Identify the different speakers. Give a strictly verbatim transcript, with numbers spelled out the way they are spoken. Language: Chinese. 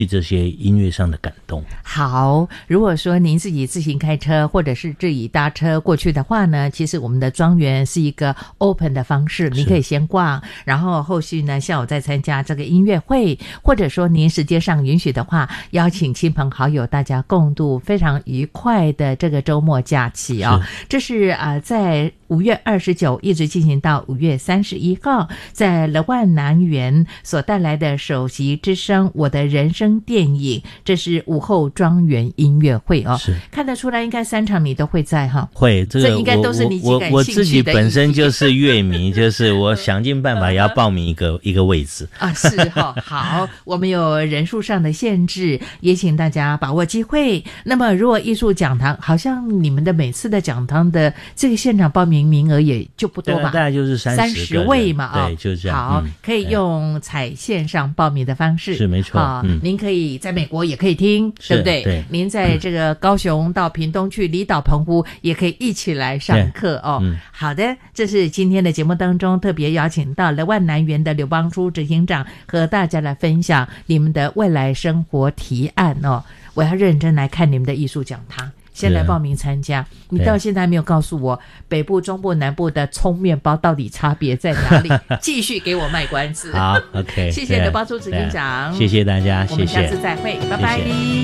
Speaker 1: 这些音乐上的感动。
Speaker 2: 好，如果说您自己自行开车或者是自己搭车过去的话呢，其实我们的庄园是一个 open 的方式，你可以先逛，然后后续呢下午再参加这个音乐会，或者说您时间上允许的话，邀请亲朋好友大家共度非常愉快的这个周末假期哦。这是啊、呃，在五月二十九一直进行到五月三十一号，在乐万南园所带来的首席之声我的人生电影，这是午后庄园音乐会哦。
Speaker 1: 是
Speaker 2: 看得出来应该三场你都会在哈。
Speaker 1: 会，这个
Speaker 2: 这应该都是你
Speaker 1: 我我我自己本身
Speaker 2: 就
Speaker 1: 就是乐迷，就是我想尽办法要报名一个一个位置
Speaker 2: 啊。是哈、哦，好，我们有人数上的限制，也请大家把握机会。那么如果艺术讲堂，好像你们的每次的讲堂的这个现场报名名额也就不多吧？
Speaker 1: 大概就是三
Speaker 2: 十位嘛啊、哦，
Speaker 1: 对，就是这样。
Speaker 2: 好、
Speaker 1: 嗯，
Speaker 2: 可以用采线上报名的方式，
Speaker 1: 是没错。
Speaker 2: 啊、
Speaker 1: 嗯，
Speaker 2: 您可以在美国也可以听，对不对？
Speaker 1: 对。
Speaker 2: 您在这个高雄到屏东去离岛澎湖也可以一起来上课哦。
Speaker 1: 嗯，
Speaker 2: 好的，这是今天的节目当中特别邀请到了万南园的刘邦书执行长和大家来分享你们的未来生活提案哦。我要认真来看你们的艺术讲堂。先来报名参加，你到现在还没有告诉我北部、中部、南部的葱面包到底差别在哪里？继续给我卖关子。
Speaker 1: 好 ，OK，
Speaker 2: 谢谢刘邦书执行长，
Speaker 1: 谢谢大家，
Speaker 2: 我们下次再会，拜拜。谢谢。